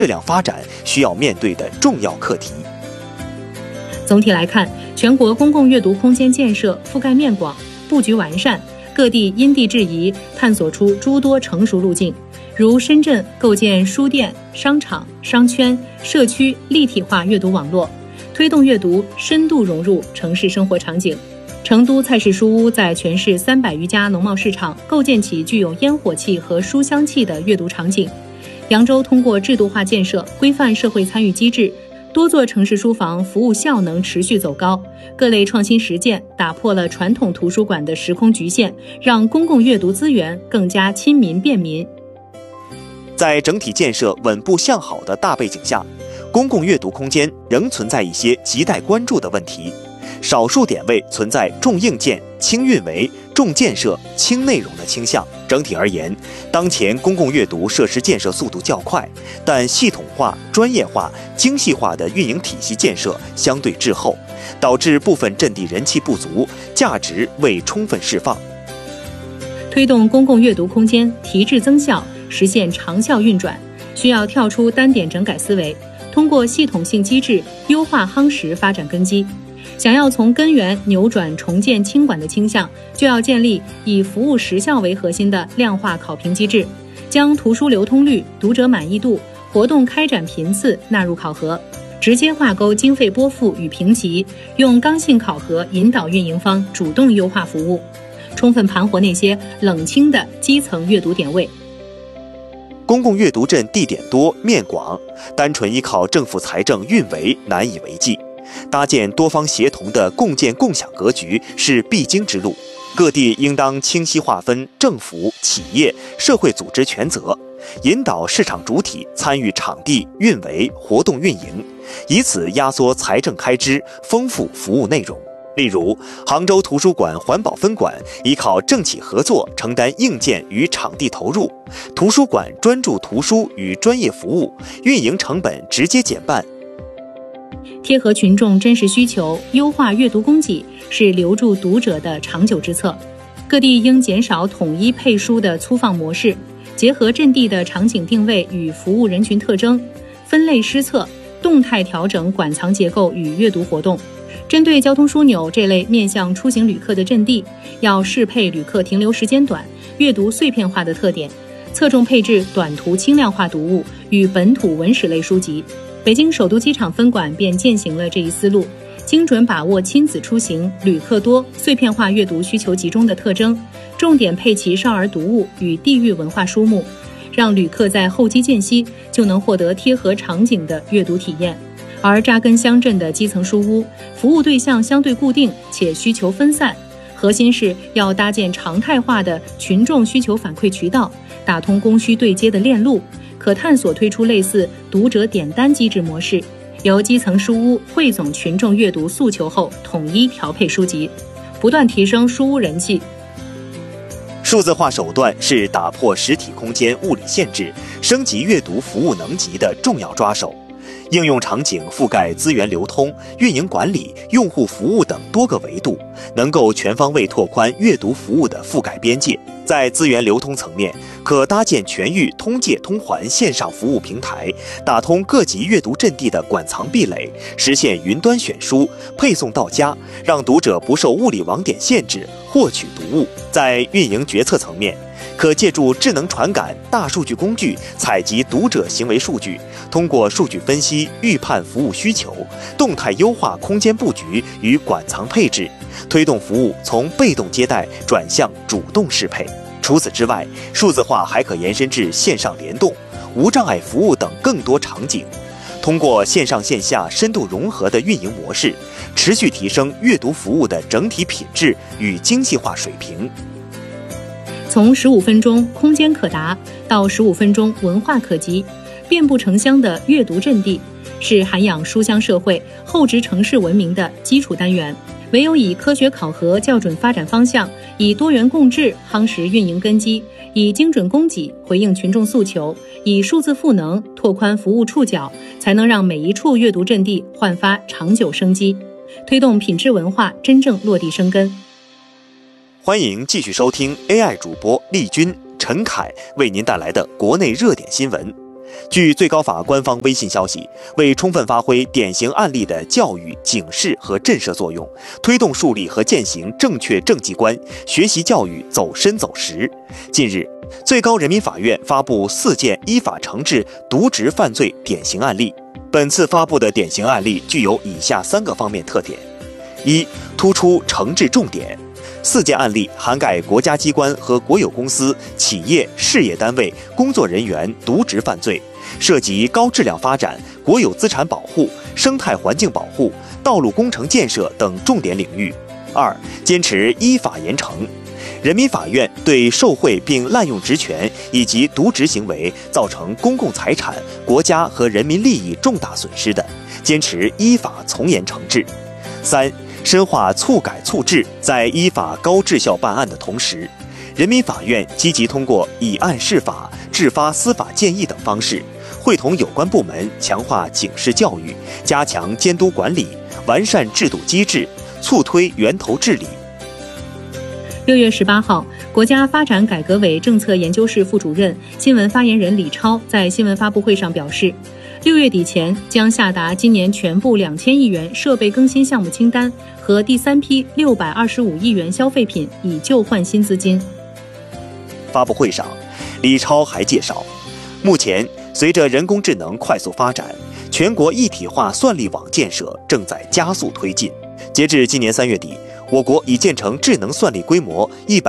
质量发展需要面对的重要课题。 总体来看，全国公共阅读空间建设覆盖面广，布局完善，各地因地制宜，探索出诸多成熟路径。如深圳构建书店、商场、商圈、社区立体化阅读网络，推动阅读深度融入城市生活场景。成都菜市书屋在全市300余家农贸市场构建起具有烟火气和书香气的阅读场景。扬州通过制度化建设、规范社会参与机制，多座城市书房服务效能持续走高，各类创新实践打破了传统图书馆的时空局限，让公共阅读资源更加亲民便民。 在整体建设稳步向好的大背景下，公共阅读空间仍存在一些亟待关注的问题。少数点位存在重硬件、轻运维、重建设、轻内容的倾向。整体而言，当前公共阅读设施建设速度较快，但系统化、专业化、精细化的运营体系建设相对滞后，导致部分阵地人气不足，价值未充分释放。 推动公共阅读空间提质增效，实现长效运转，需要跳出单点整改思维，通过系统性机制优化夯实发展根基。想要从根源扭转重建轻管的倾向，就要建立以服务时效为核心的量化考评机制，将图书流通率、读者满意度、活动开展频次纳入考核，直接挂钩经费拨付与评级，用刚性考核引导运营方主动优化服务，充分盘活那些冷清的基层阅读点位。 公共阅读镇地点多面广，单纯依靠政府财政运维难以为继，搭建多方协同的共建共享格局是必经之路。各地应当清晰划分政府、企业、社会组织权责，引导市场主体参与场地运维、活动运营，以此压缩财政开支，丰富服务内容。例如，杭州图书馆环保分馆依靠政企合作承担硬件与场地投入，图书馆专注图书与专业服务，运营成本直接减半。 贴合群众真实需求，优化阅读供给是留住读者的长久之策。各地应减少统一配书的粗放模式，结合阵地的场景定位与服务人群特征，分类施策，动态调整馆藏结构与阅读活动。针对交通枢纽这类面向出行旅客的阵地，要适配旅客停留时间短、阅读碎片化的特点，侧重配置短途轻量化读物与本土文史类书籍。北京首都机场分馆便践行了这一思路，精准把握亲子出行、旅客多、碎片化阅读需求集中的特征，重点配齐少儿读物与地域文化书目，让旅客在候机间隙就能获得贴合场景的阅读体验。而扎根乡镇的基层书屋，服务对象相对固定且需求分散，核心是要搭建常态化的群众需求反馈渠道，打通供需对接的链路，可探索推出类似读者点单机制模式，由基层书屋汇总群众阅读诉求后统一调配书籍，不断提升书屋人气。 数字化手段是打破实体空间物理限制、升级阅读服务能级的重要抓手。应用场景覆盖资源流通、运营管理、用户服务等多个维度，能够全方位拓宽阅读服务的覆盖边界。在资源流通层面，可搭建全域通介通环线上服务平台，打通各级阅读阵地的馆藏壁垒，实现云端选书、配送到家，让读者不受物理网点限制获取读物。在运营决策层面，可借助智能传感、大数据工具采集读者行为数据，通过数据分析预判服务需求，动态优化空间布局与馆藏配置，推动服务从被动接待转向主动适配。除此之外，数字化还可延伸至线上联动、无障碍服务等更多场景，通过线上线下深度融合的运营模式，持续提升阅读服务的整体品质与精细化水平。 从15分钟空间可达到15分钟文化可及，遍布城乡的阅读阵地是涵养书香社会、厚植城市文明的基础单元。唯有以科学考核校准发展方向，以多元共治夯实运营根基，以精准供给回应群众诉求，以数字赋能拓宽服务触角，才能让每一处阅读阵地焕发长久生机，推动品质文化真正落地生根。 欢迎继续收听 AI 主播丽君、陈凯为您带来的国内热点新闻。 据最高法官方微信消息，为充分发挥典型案例的教育、警示和震慑作用，推动树立和践行正确政绩观，学习教育走深走实。近日，最高人民法院发布4件依法惩治渎职犯罪典型案例。本次发布的典型案例具有以下3个方面特点：一、突出惩治重点。4件案例涵盖国家机关和国有公司、企业、事业单位工作人员渎职犯罪，涉及高质量发展、国有资产保护、生态环境保护、道路工程建设等重点领域。2、坚持依法严惩。人民法院对受贿并滥用职权以及渎职行为造成公共财产、国家和人民利益重大损失的，坚持依法从严惩治。3、深化促改促治，在依法高质效办案的同时，人民法院积极通过以案释法、制发司法建议等方式，会同有关部门强化警示教育，加强监督管理，完善制度机制，促推源头治理。 6月18号，国家发展改革委政策研究室副主任、新闻发言人李超在新闻发布会上表示，6月底前将下达今年全部2000亿元设备更新项目清单和第3批625亿元消费品，以旧换新资金。 发布会上，李超还介绍，目前随着人工智能快速发展，全国一体化算力网建设正在加速推进。截至今年3月底，我国已建成智能算力规模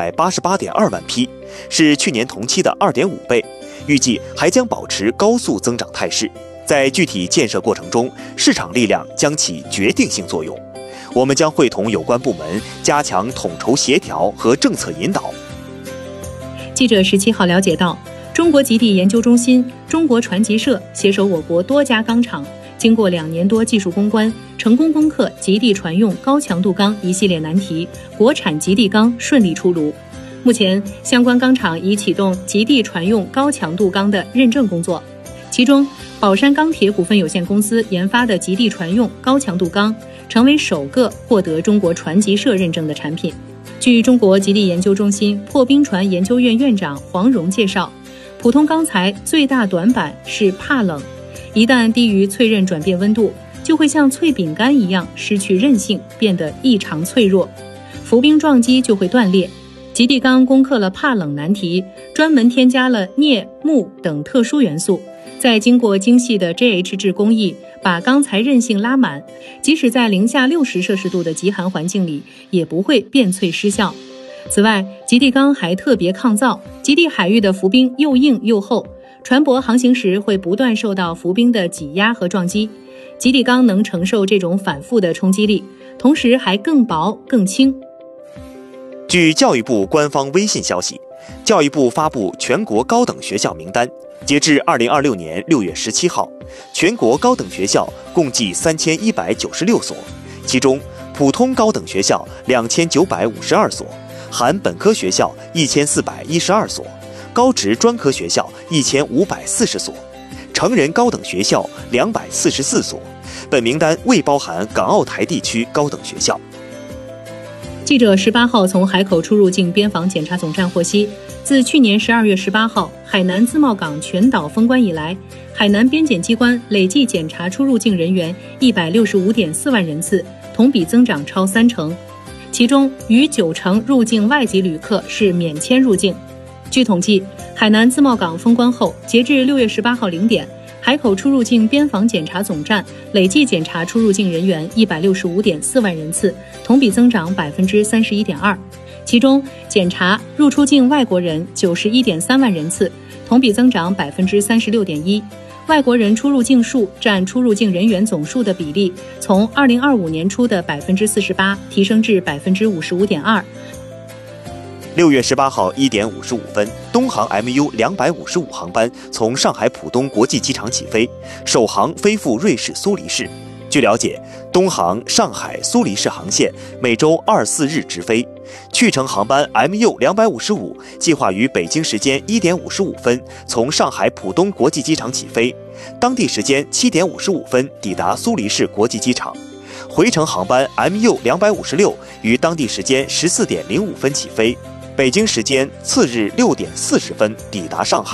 188.2万批，是去年同期的2.5倍，预计还将保持高速增长态势。在具体建设过程中，市场力量将起决定性作用。我们将会同有关部门加强统筹协调和政策引导。 记者17号了解到，中国极地研究中心、中国传集社携手我国多家钢厂，经过2年多技术攻关，成功攻克极地船用高强度钢一系列难题，国产极地钢顺利出炉。目前，相关钢厂已启动极地船用高强度钢的认证工作，其中宝山钢铁股份有限公司研发的极地船用高强度钢成为首个获得中国传集社认证的产品。据中国极地研究中心破冰船研究院院长黄荣介绍，普通钢材最大短板是怕冷，一旦低于脆韧转变温度，就会像脆饼干一样失去韧性，变得异常脆弱，浮冰撞击就会断裂。极地钢攻克了怕冷难题，专门添加了镍、钼等特殊元素，再经过精细的 JH 制工艺，把钢材韧性拉满，即使在零下60摄氏度的极寒环境里，也不会变脆失效。此外，极地钢还特别抗造，极地海域的浮冰又硬又厚，船舶航行时会不断受到浮冰的挤压和撞击。极地钢能承受这种反复的冲击力，同时还更薄更轻。 据教育部官方微信消息，教育部发布全国高等学校名单，截至2026年6月17号，全国高等学校共计3196所，其中普通高等学校2952所，含本科学校1412所，高职专科学校1540所，成人高等学校244所。本名单未包含港澳台地区高等学校。 记者18号从海口出入境边防检查总站获悉，自去年12月18号海南自贸港全岛封关以来，海南边检机关累计检查出入境人员165.4万人次，同比增长超30%，其中逾90%入境外籍旅客是免签入境。据统计，海南自贸港封关后，截至6月18号0点，海口出入境边防检查总站累计检查出入境人员165.4万人次，同比增长31.2%，其中检查入出境外国人91.3万人次，同比增长36.1%。外国人出入境数占出入境人员总数的比例，从2025年初的48%提升至55.2%。 6月18号1点55分，东航 MU255航班从上海浦东国际机场起飞，首航飞赴瑞士苏黎世。据了解，东航上海苏黎世航线每周2、4日直飞，去程航班 MU255 计划于北京时间1点55分从上海浦东国际机场起飞，当地时间7点55分抵达苏黎世国际机场。回程航班 MU256 于当地时间14点05分起飞，北京时间次日6点40分抵达上海。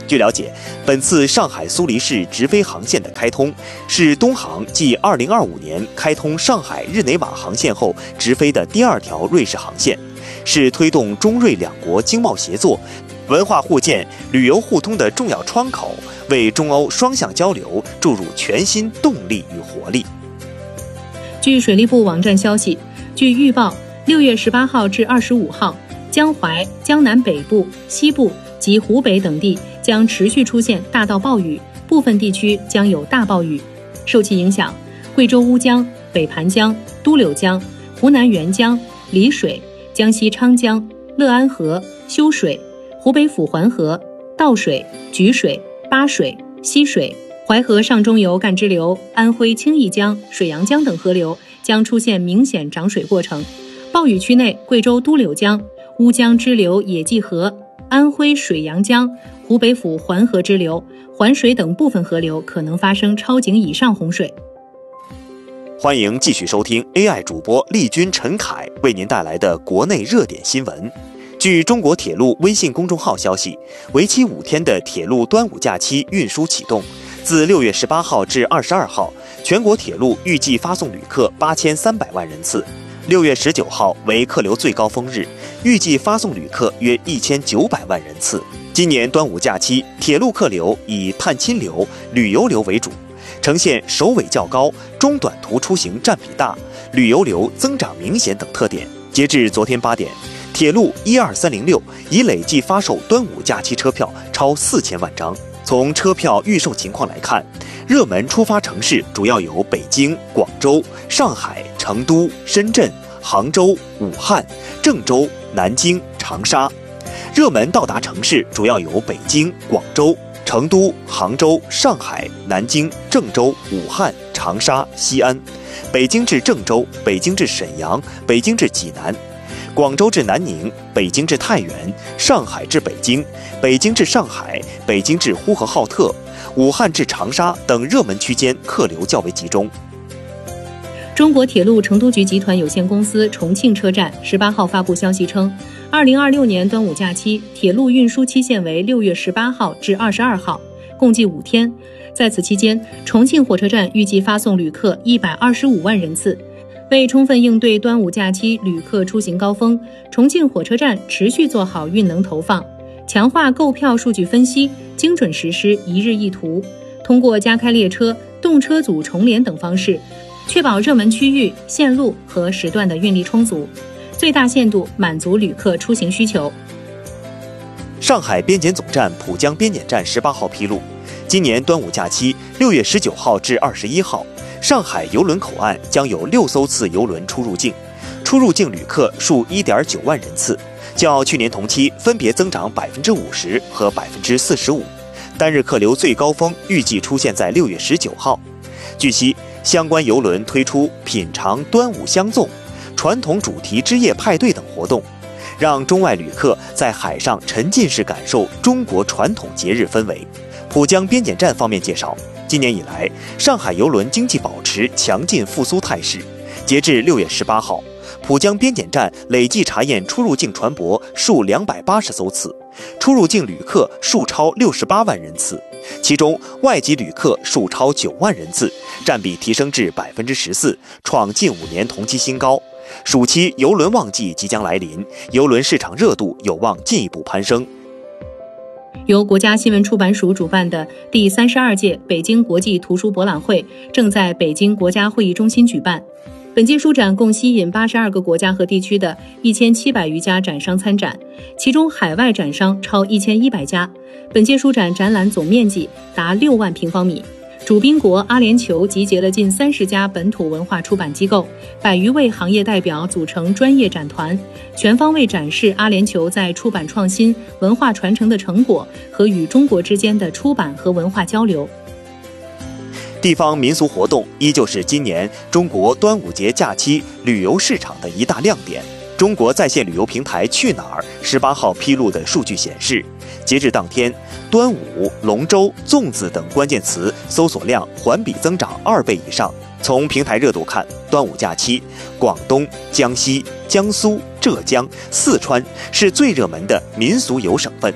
据了解，本次上海苏黎世直飞航线的开通，是东航继2025年开通上海日内瓦航线后直飞的第2条瑞士航线，是推动中瑞两国经贸协作、文化互鉴、旅游互通的重要窗口，为中欧双向交流注入全新动力与活力。 据水利部网站消息，据预报，6月18号至25号，江淮、江南北部、西部及湖北等地将持续出现大到暴雨，部分地区将有大暴雨。受其影响，贵州乌江、北盘江、都柳江、湖南沅江、丽水、江西昌江、乐安河、修水、湖北抚环河、倒水、莒水、巴水、溪水、淮河上中游干支流、安徽青义江、水阳江等河流将出现明显涨水过程。暴雨区内，贵州都柳江、乌江支流野际河、安徽水阳江、湖北抚环河支流、环水等部分河流可能发生超警以上洪水。 欢迎继续收听 AI 主播丽君、陈凯为您带来的国内热点新闻。据中国铁路微信公众号消息，为期5天的铁路端午假期运输启动，自6月18号至22号，全国铁路预计发送旅客8300万人次。6月19号为客流最高峰日，预计发送旅客约1900万人次。今年端午假期，铁路客流以探亲流、旅游流为主，呈现首尾较高、中短途出行占比大、旅游流增长明显等特点。截至昨天8点，铁路12306已累计发售端午假期车票超4000万张。从车票预售情况来看，热门出发城市主要有北京、广州、上海、成都、深圳、杭州、武汉、郑州、南京、长沙。热门到达城市主要有北京、广州、成都、杭州、上海、南京、郑州、武汉、长沙、西安。北京至郑州、北京至沈阳、北京至济南。广州至南宁、北京至太原、上海至北京、北京至上海、北京至呼和浩特、武汉至长沙等热门区间客流较为集中。 中国铁路成都局集团有限公司重庆车站18号发布消息称，2026年端午假期铁路运输期限为6月18号至22号，共计5天。在此期间，重庆火车站预计发送旅客125万人次。为充分应对端午假期旅客出行高峰，重庆火车站持续做好运能投放，强化购票数据分析，精准实施一日一图，通过加开列车、动车组重联等方式，确保热门区域、线路和时段的运力充足，最大限度满足旅客出行需求。 上海边检总站浦江边检站18号披露，今年端午假期6月19号至21号，上海邮轮口岸将有6艘次邮轮出入境，出入境旅客数1.9万人次，较去年同期分别增长50%和45%。单日客流最高峰预计出现在6月19号。据悉，相关邮轮推出品尝端午香粽、传统主题之夜派对等活动，让中外旅客在海上沉浸式感受中国传统节日氛围。浦江边检站方面介绍，今年以来，上海邮轮经济保持强劲复苏态势。截至6月18号，浦江边检站累计查验出入境船舶数280艘次，出入境旅客数超68万人次，其中外籍旅客数超9万人次，占比提升至14%，创近5年同期新高。暑期邮轮旺季即将来临，邮轮市场热度有望进一步攀升。 由国家新闻出版署主办的第32届北京国际图书博览会正在北京国家会议中心举办。本届书展共吸引82个国家和地区的1700余家展商参展，其中海外展商超1100家。本届书展展览总面积达6万平方米。主宾国阿联酋集结了近30家本土文化出版机构，100余位行业代表组成专业展团，全方位展示阿联酋在出版创新、文化传承的成果和与中国之间的出版和文化交流。 地方民俗活动依旧是今年中国端午节假期旅游市场的一大亮点。中国在线旅游平台去哪儿18号披露的数据显示，截至当天，端午、龙舟、粽子等关键词搜索量环比增长2倍以上。从平台热度看，端午假期，广东、江西、江苏、浙江、四川是最热门的民俗游省份，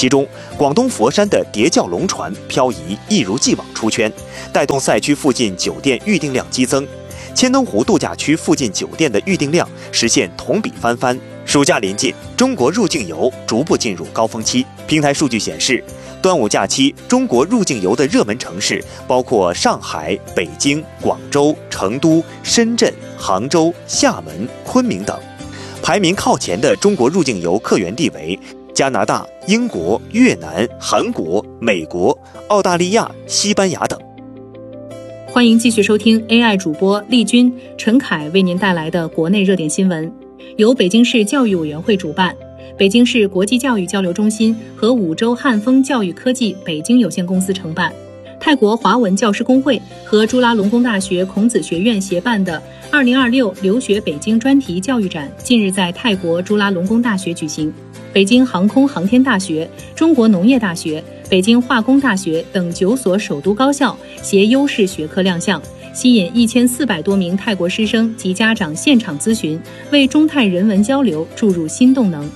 其中，广东佛山的叠教龙船漂移一如既往出圈，带动赛区附近酒店预订量激增。千灯湖度假区附近酒店的预订量实现同比翻番。暑假临近，中国入境游逐步进入高峰期。平台数据显示，端午假期中国入境游的热门城市包括上海、北京、广州、成都、深圳、杭州、厦门、昆明等。排名靠前的中国入境游客源地为加拿大、英国、越南、韩国、美国、澳大利亚、西班牙等。 欢迎继续收听 AI 主播丽君、陈凯为您带来的国内热点新闻，由北京市教育委员会主办，北京市国际教育交流中心和五洲汉丰教育科技北京有限公司承办，泰国华文教师工会和朱拉隆功大学孔子学院协办的2026留学北京专题教育展近日在泰国朱拉隆功大学举行。北京航空航天大学、中国农业大学、北京化工大学等9所首都高校携优势学科亮相，吸引1400多名泰国师生及家长现场咨询，为中泰人文交流注入新动能。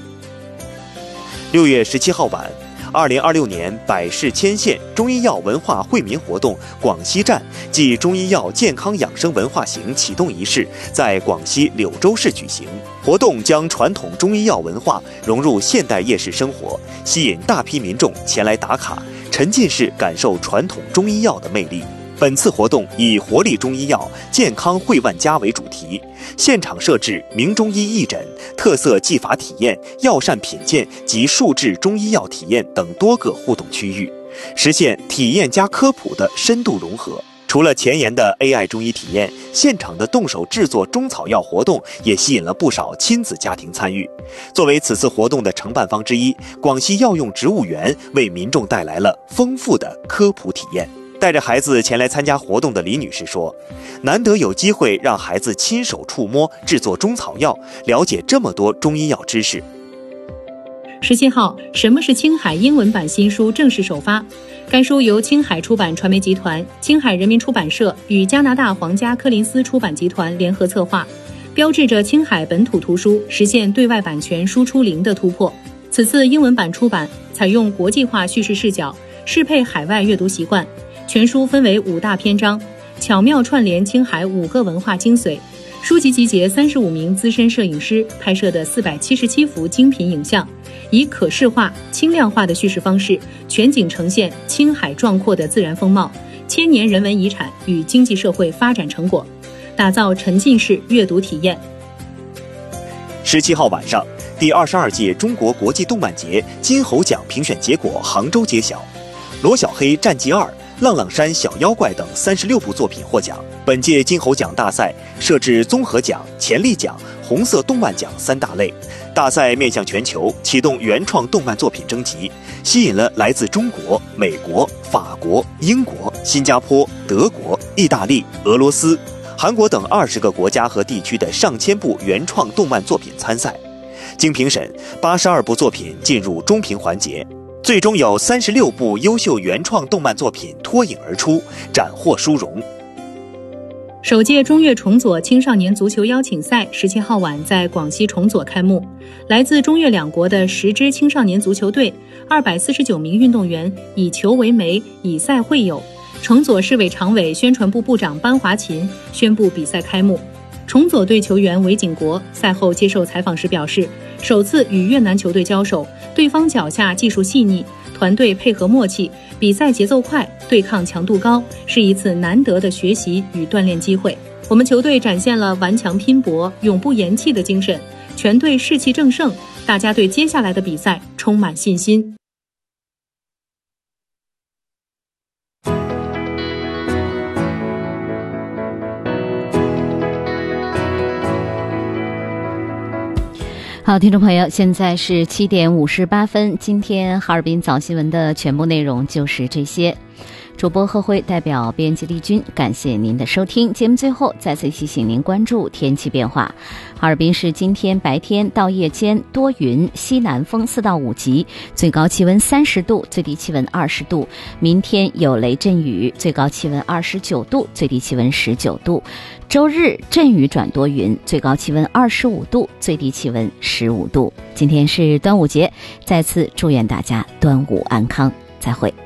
6月17号晚，2026年百世千县中医药文化惠民活动广西站暨中医药健康养生文化行启动仪式在广西柳州市举行。活动将传统中医药文化融入现代夜市生活，吸引大批民众前来打卡，沉浸式感受传统中医药的魅力。本次活动以活力中医药、健康惠万家为主题，现场设置名中医义诊、特色技法体验、药膳品鉴及数制中医药体验等多个互动区域，实现体验加科普的深度融合。除了前沿的 AI 中医体验，现场的动手制作中草药活动也吸引了不少亲子家庭参与。作为此次活动的承办方之一，广西药用植物园为民众带来了丰富的科普体验。带着孩子前来参加活动的李女士说，难得有机会让孩子亲手触摸制作中草药，了解这么多中医药知识。 17号，什么是青海英文版新书正式首发。该书由青海出版传媒集团、青海人民出版社与加拿大皇家柯林斯出版集团联合策划，标志着青海本土图书实现对外版权输出零的突破。此次英文版出版采用国际化叙事视角，适配海外阅读习惯。全书分为5大篇章，巧妙串联青海5个文化精髓。书籍集结35名资深摄影师拍摄的477幅精品影像，以可视化、轻量化的叙事方式，全景呈现青海壮阔的自然风貌、千年人文遗产与经济社会发展成果，打造沉浸式阅读体验。 17号晚上，第22届中国国际动漫节金猴奖评选结果杭州揭晓，罗小黑战记2、浪浪山小妖怪等36部作品获奖。本届金猴奖大赛设置综合奖、潜力奖、红色动漫奖3大类。大赛面向全球，启动原创动漫作品征集，吸引了来自中国、美国、法国、英国、新加坡、德国、意大利、俄罗斯、韩国等20个国家和地区的上千部原创动漫作品参赛。经评审，82部作品进入中评环节，最终有36部优秀原创动漫作品脱颖而出，斩获殊荣。 首届中越崇左青少年足球邀请赛17号晚在广西崇左开幕，来自中越2国的10支青少年足球队，249名运动员以球为媒，以赛会友。崇左市委常委、宣传部部长班华琴宣布比赛开幕。崇左队球员韦景国赛后接受采访时表示，首次与越南球队交手，对方脚下技术细腻，团队配合默契，比赛节奏快，对抗强度高，是一次难得的学习与锻炼机会。我们球队展现了顽强拼搏、永不言弃的精神，全队士气正盛，大家对接下来的比赛充满信心。 好，听众朋友，现在是7点58分。今天哈尔滨早新闻的全部内容就是这些。 主播贺辉代表编辑丽君，感谢您的收听。节目最后再次提醒您关注天气变化。哈尔滨市今天白天到夜间多云，西南风4到5级，最高气温30度，最低气温20度。明天有雷阵雨，最高气温29度，最低气温19度。周日阵雨转多云，最高气温25度，最低气温15度。今天是端午节，再次祝愿大家端午安康，再会。